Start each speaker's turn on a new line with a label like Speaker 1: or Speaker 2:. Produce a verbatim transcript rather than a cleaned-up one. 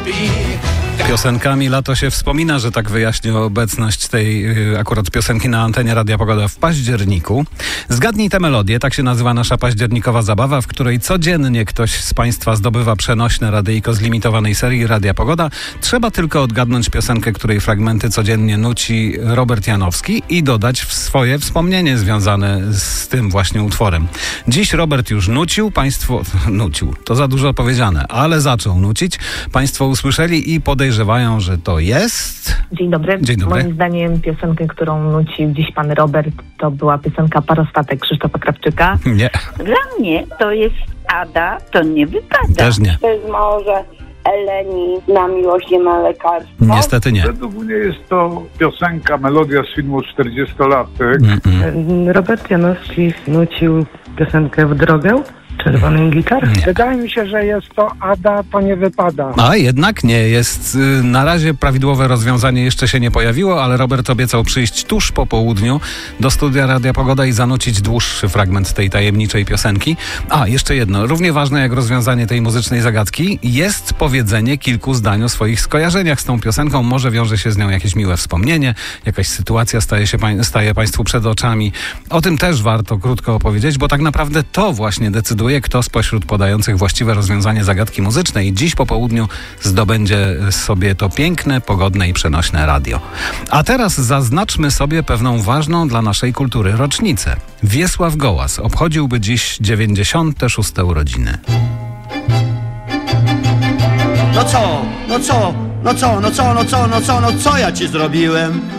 Speaker 1: Piosenkami lato się wspomina, że tak wyjaśnię obecność tej y, akurat piosenki na antenie Radia Pogoda w październiku. Zgadnij tę melodię, tak się nazywa nasza październikowa zabawa, w której codziennie ktoś z Państwa zdobywa przenośne radyjko z limitowanej serii Radia Pogoda. Trzeba tylko odgadnąć piosenkę, której fragmenty codziennie nuci Robert Janowski i dodać w swoje wspomnienie związane z tym właśnie utworem. Dziś Robert już nucił, Państwo... nucił, to za dużo powiedziane, ale zaczął nucić. Państwo usłyszeli i podejrzewają, że to jest...
Speaker 2: Dzień dobry.
Speaker 1: Dzień dobry.
Speaker 2: Moim zdaniem piosenkę, którą nucił dziś pan Robert, to była piosenka Parostatek Krzysztofa Krawczyka.
Speaker 1: Nie.
Speaker 3: Dla mnie to jest Ada, to nie wypada.
Speaker 1: Też nie.
Speaker 4: To jest może Eleni, Na miłość nie ma lekarstwa.
Speaker 1: Niestety nie.
Speaker 5: Według mnie jest to piosenka, melodia z filmu czterdziestolatek.
Speaker 1: Mm-mm.
Speaker 6: Robert Janowski nucił piosenkę W drogę czerwonym gitar.
Speaker 1: Nie.
Speaker 7: Wydaje mi się, że jest to Ada, to nie wypada.
Speaker 1: A jednak nie jest. y, Na razie prawidłowe rozwiązanie jeszcze się nie pojawiło, ale Robert obiecał przyjść tuż po południu do studia Radia Pogoda i zanucić dłuższy fragment tej tajemniczej piosenki. A, jeszcze jedno. Równie ważne jak rozwiązanie tej muzycznej zagadki jest powiedzenie kilku zdań o swoich skojarzeniach z tą piosenką. Może wiąże się z nią jakieś miłe wspomnienie, jakaś sytuacja staje się pań- staje Państwu przed oczami. O tym też warto krótko opowiedzieć, bo tak naprawdę to właśnie decyduje, kto spośród podających właściwe rozwiązanie zagadki muzycznej dziś po południu zdobędzie sobie to piękne, pogodne i przenośne radio. A teraz zaznaczmy sobie pewną ważną dla naszej kultury rocznicę. Wiesław Gołas obchodziłby dziś dziewięćdziesiąte szóste urodziny.
Speaker 8: No co, no co, no co, no co, no co, no co, no co ja ci zrobiłem?